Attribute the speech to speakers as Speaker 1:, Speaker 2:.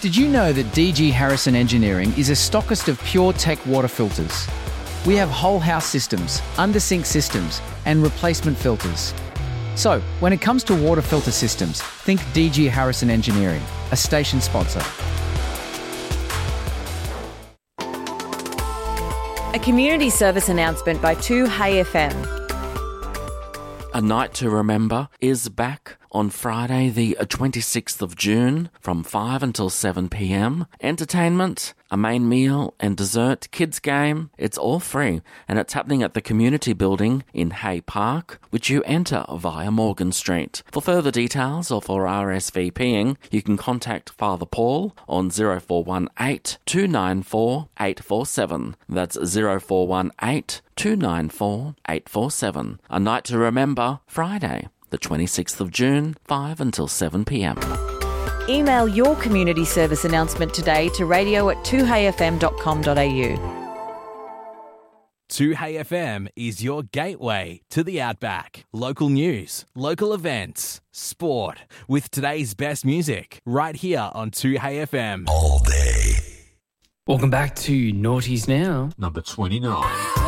Speaker 1: Did you know that DG Harrison Engineering is a stockist of PureTech water filters? We have whole house systems, under-sink systems, and replacement filters. So, when it comes to water filter systems, think DG Harrison Engineering, a station sponsor.
Speaker 2: A community service announcement by 2Hey FM.
Speaker 3: A Night to Remember is back on Friday the 26th of June from 5 until 7 p.m. Entertainment, a main meal and dessert, kids game, it's all free and it's happening at the Community Building in Hay Park, which you enter via Morgan Street. For further details or for RSVPing, you can contact Father Paul on 0418 294 847. That's 0418 294 847. A Night to Remember, Friday, the 26th of June, 5 until 7 p.m.
Speaker 2: Email your community service announcement today to radio@2heyfm.com.au.
Speaker 4: 2HeyFM is your gateway to the Outback. Local news, local events, sport, with today's best music, right here on 2HeyFM.
Speaker 5: All day.
Speaker 6: Welcome back to Naughties Now.
Speaker 5: Number 29.